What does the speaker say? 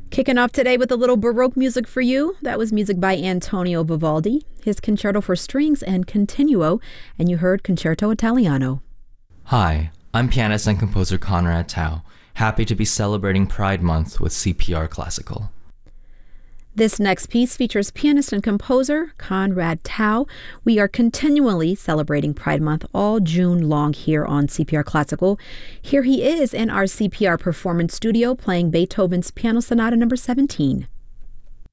Kicking off today with a little Baroque music for you. That was music by Antonio Vivaldi, his Concerto for Strings and Continuo, and you heard Concerto Italiano. Hi, I'm pianist and composer Conrad Tao, happy to be celebrating Pride Month with CPR Classical. This next piece features pianist and composer Conrad Tao. We are continually celebrating Pride Month all June long here on CPR Classical. Here he is in our CPR Performance Studio playing Beethoven's Piano Sonata No. 17.